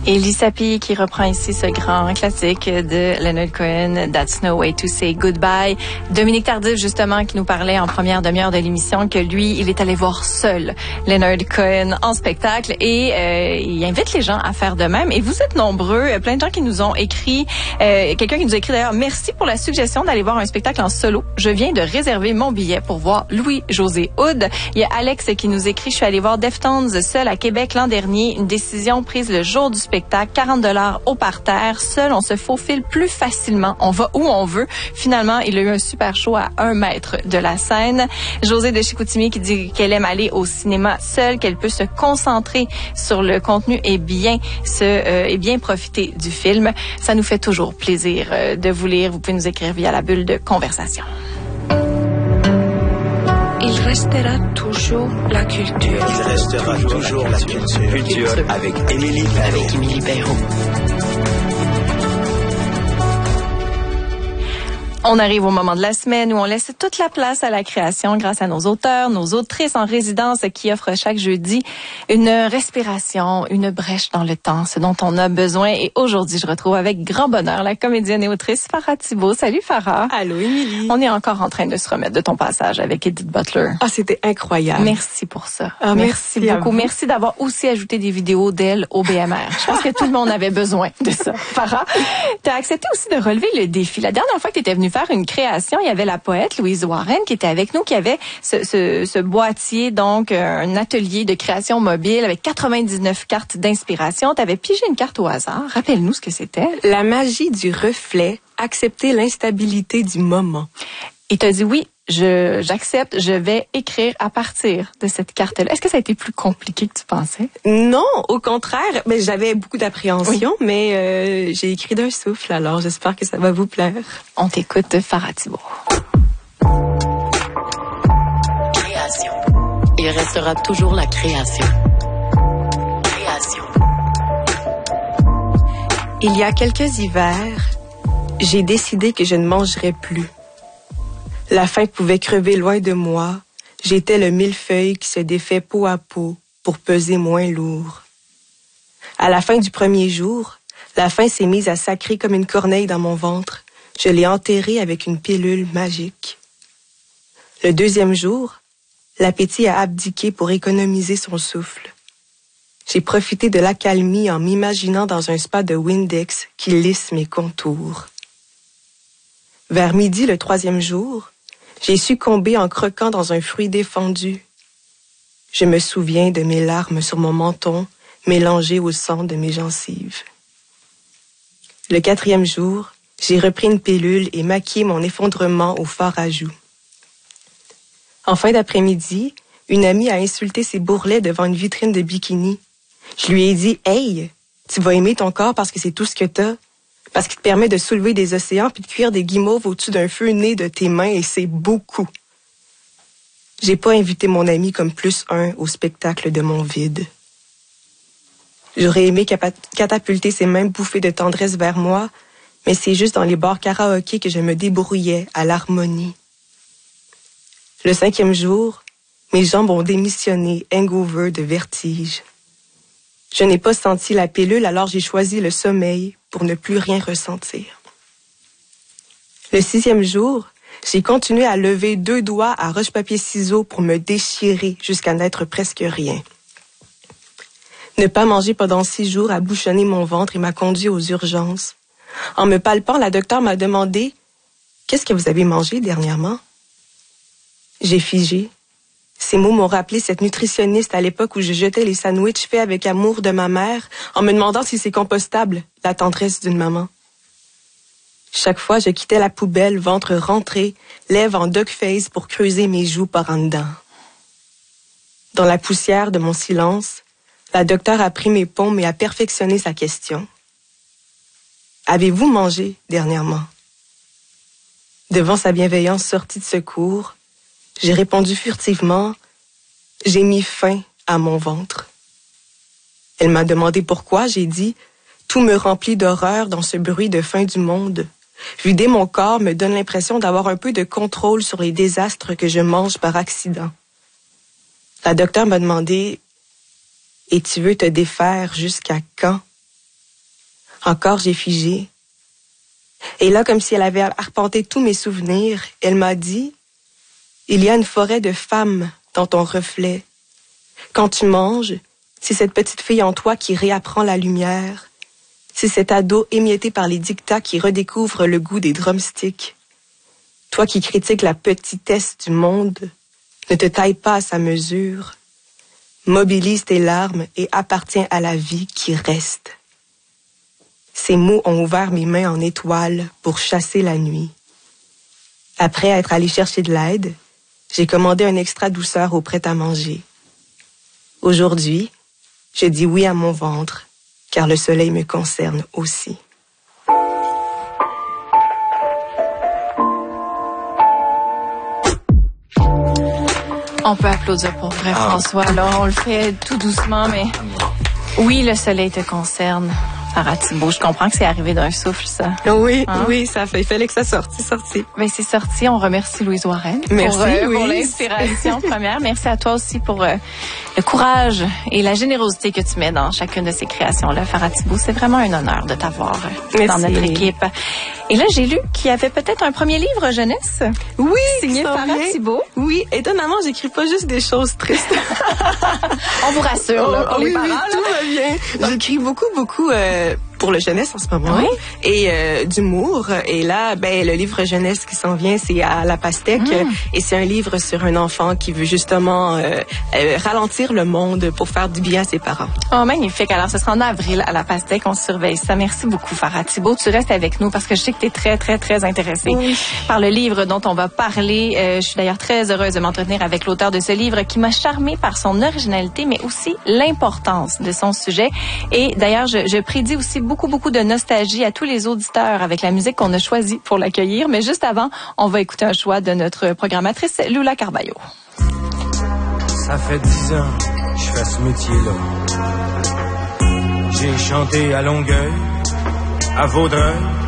Et Lisa P. qui reprend ici ce grand classique de Leonard Cohen, That's No Way to Say Goodbye. Dominique Tardif, justement, qui nous parlait en première demi-heure de l'émission que lui, il est allé voir seul Leonard Cohen en spectacle et il invite les gens à faire de même. Et vous êtes nombreux, plein de gens qui nous ont écrit, quelqu'un qui nous a écrit d'ailleurs, merci pour la suggestion d'aller voir un spectacle en solo. Je viens de réserver mon billet pour voir Louis-José Hood. Il y a Alex qui nous écrit, je suis allé voir Deftones seul à Québec l'an dernier, une décision prise le jour du spectacle, 40$ au parterre. Seul, on se faufile plus facilement. On va où on veut. Finalement, il a eu un super show à 1 mètre de la scène. Josée de Chicoutimi qui dit qu'elle aime aller au cinéma seule, qu'elle peut se concentrer sur le contenu et bien profiter du film. Ça nous fait toujours plaisir de vous lire. Vous pouvez nous écrire via la bulle de conversation. Il restera toujours la culture. Il restera toujours la culture. Avec Émilie Perrault. On arrive au moment de la semaine où on laisse toute la place à la création grâce à nos auteurs, nos autrices en résidence qui offrent chaque jeudi une respiration, une brèche dans le temps, ce dont on a besoin. Et aujourd'hui, je retrouve avec grand bonheur la comédienne et autrice Farah Thibault. Salut Farah. Allô Émilie. On est encore en train de se remettre de ton passage avec Edith Butler. Ah, c'était incroyable. Merci pour ça. Ah, merci beaucoup. Merci d'avoir aussi ajouté des vidéos d'elle au BMR. Je pense que tout le monde avait besoin de ça. Farah, tu as accepté aussi de relever le défi. La dernière fois que tu étais venue faire une création, il y avait la poète Louise Warren qui était avec nous, qui avait ce boîtier, donc un atelier de création mobile avec 99 cartes d'inspiration. Tu avais pigé une carte au hasard. Rappelle-nous ce que c'était. La magie du reflet, accepter l'instabilité du moment. Et tu as dit oui, j'accepte, je vais écrire à partir de cette carte-là. Est-ce que ça a été plus compliqué que tu pensais? Non, au contraire. Mais j'avais beaucoup d'appréhension, mais j'ai écrit d'un souffle, alors j'espère que ça va vous plaire. On t'écoute, Farah Thibault. Création. Il restera toujours la création. Création. Il y a quelques hivers, j'ai décidé que je ne mangerais plus. La faim pouvait crever loin de moi. J'étais le millefeuille qui se défait peau à peau pour peser moins lourd. À la fin du premier jour, la faim s'est mise à sacrer comme une corneille dans mon ventre. Je l'ai enterrée avec une pilule magique. Le deuxième jour, l'appétit a abdiqué pour économiser son souffle. J'ai profité de l'accalmie en m'imaginant dans un spa de Windex qui lisse mes contours. Vers midi le troisième jour, j'ai succombé en croquant dans un fruit défendu. Je me souviens de mes larmes sur mon menton, mélangées au sang de mes gencives. Le quatrième jour, j'ai repris une pilule et maquillé mon effondrement au fard à joues. En fin d'après-midi, une amie a insulté ses bourrelets devant une vitrine de bikini. Je lui ai dit « Hey, tu vas aimer ton corps parce que c'est tout ce que t'as. Parce qu'il te permet de soulever des océans puis de cuire des guimauves au-dessus d'un feu né de tes mains et c'est beaucoup. » J'ai pas invité mon ami comme +1 au spectacle de mon vide. J'aurais aimé catapulter ses mains bouffées de tendresse vers moi, mais c'est juste dans les bars karaoké que je me débrouillais à l'harmonie. Le 5e jour, mes jambes ont démissionné, hangover de vertige. Je n'ai pas senti la pilule, alors j'ai choisi le sommeil pour ne plus rien ressentir. Le 6e jour, j'ai continué à lever 2 doigts à roche-papier-ciseaux pour me déchirer jusqu'à n'être presque rien. Ne pas manger pendant 6 jours a bouchonné mon ventre et m'a conduit aux urgences. En me palpant, la docteure m'a demandé « Qu'est-ce que vous avez mangé dernièrement? » J'ai figé. Ces mots m'ont rappelé cette nutritionniste à l'époque où je jetais les sandwichs faits avec amour de ma mère en me demandant si c'est compostable, la tendresse d'une maman. Chaque fois, je quittais la poubelle, ventre rentré, lèvres en duck face pour creuser mes joues par en dedans. Dans la poussière de mon silence, la docteure a pris mes paumes et a perfectionné sa question. « Avez-vous mangé dernièrement? » Devant sa bienveillance sortie de secours, j'ai répondu furtivement, « J'ai mis fin à mon ventre. » Elle m'a demandé pourquoi, j'ai dit, « Tout me remplit d'horreur dans ce bruit de fin du monde. Vider mon corps me donne l'impression d'avoir un peu de contrôle sur les désastres que je mange par accident. » La docteure m'a demandé, « Et tu veux te défaire jusqu'à quand? » Encore j'ai figé. Et là, comme si elle avait arpenté tous mes souvenirs, elle m'a dit, « Il y a une forêt de femmes dans ton reflet. Quand tu manges, c'est cette petite fille en toi qui réapprend la lumière. C'est cet ado émietté par les dictats qui redécouvre le goût des drumsticks. Toi qui critiques la petitesse du monde, ne te taille pas à sa mesure. Mobilise tes larmes et appartiens à la vie qui reste. » Ces mots ont ouvert mes mains en étoiles pour chasser la nuit. Après être allé chercher de l'aide, j'ai commandé un extra douceur au prêt-à-manger. Aujourd'hui, je dis oui à mon ventre, car le soleil me concerne aussi. On peut applaudir pour vrai, François. Alors, on le fait tout doucement, mais oui, le soleil te concerne. Farah Thibault, je comprends que c'est arrivé d'un souffle, ça. Oui, oui, il fallait que ça sorte, c'est sorti. Ben, c'est sorti. On remercie Louise Warren pour l'inspiration première. Merci à toi aussi pour le courage et la générosité que tu mets dans chacune de ces créations-là, Farah Thibault. C'est vraiment un honneur de t'avoir dans notre équipe. Et là, j'ai lu qu'il y avait peut-être un premier livre jeunesse. Oui, signé Farah Thibault. Oui, étonnamment, j'écris pas juste des choses tristes. On vous rassure, là, pour les parents. Oui, tout va bien. J'écris beaucoup pour le jeunesse en ce moment. Oui. Et d'humour. Et là, le livre jeunesse qui s'en vient, c'est à La Pastèque. Et c'est un livre sur un enfant qui veut justement ralentir le monde pour faire du bien à ses parents. Oh, magnifique. Alors, ce sera en avril à La Pastèque. On surveille ça. Merci beaucoup, Farah Thibault. Tu restes avec nous parce que je sais que tu es très, très, très intéressée par le livre dont on va parler. Je suis d'ailleurs très heureuse de m'entretenir avec l'auteur de ce livre qui m'a charmée par son originalité, mais aussi l'importance de son sujet. Et d'ailleurs, je prédis aussi beaucoup de nostalgie à tous les auditeurs avec la musique qu'on a choisie pour l'accueillir. Mais juste avant, on va écouter un choix de notre programmatrice, Lula Carballo. Ça fait 10 ans que je fais ce métier-là. J'ai chanté à Longueuil, à Vaudreuil,